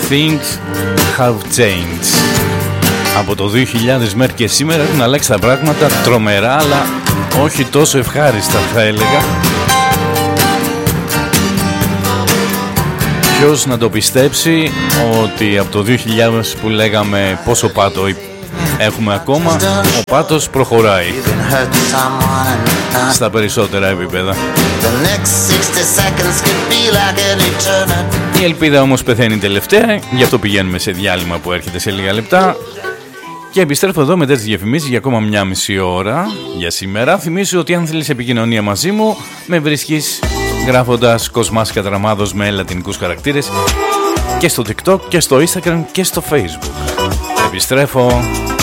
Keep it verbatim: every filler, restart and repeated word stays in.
Things have changed. Από το δύο χιλιάδες μέχρι και σήμερα έχουν αλλάξει τα πράγματα τρομερά, αλλά όχι τόσο ευχάριστα θα έλεγα. Ποιος να το πιστέψει ότι από το δύο χιλιάδες που λέγαμε πόσο πάτο έχουμε ακόμα, ο πάτος προχωράει στα περισσότερα επίπεδα. Η ελπίδα όμως πεθαίνει τελευταία, γι' αυτό πηγαίνουμε σε διάλειμμα που έρχεται σε λίγα λεπτά. Και επιστρέφω εδώ μετά τις διαφημίσεις για ακόμα μια μισή ώρα για σήμερα. Θυμίζω ότι αν θέλεις επικοινωνία μαζί μου, με βρίσκεις γράφοντας Κοσμάς Κατραμάδος με λατινικούς χαρακτήρες και στο TikTok και στο Instagram και στο Facebook. Επιστρέφω.